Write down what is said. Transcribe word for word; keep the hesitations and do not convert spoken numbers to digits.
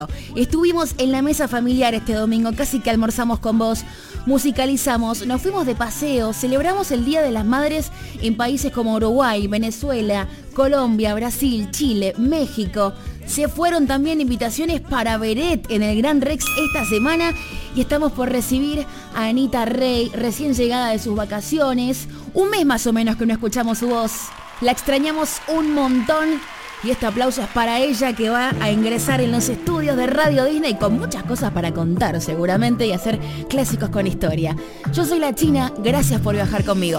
Estuvimos en la mesa familiar este domingo, casi que almorzamos con vos, musicalizamos, nos fuimos de paseo, celebramos el Día de las Madres en países como Uruguay, Venezuela, Colombia, Brasil, Chile, México. Se fueron también invitaciones para Beret en el Gran Rex esta semana y estamos por recibir a Anita Rey, recién llegada de sus vacaciones. Un mes más o menos que no escuchamos su voz. La extrañamos un montón. Y este aplauso es para ella, que va a ingresar en los estudios de Radio Disney con muchas cosas para contar seguramente y hacer clásicos con historia. Yo soy la China, gracias por viajar conmigo.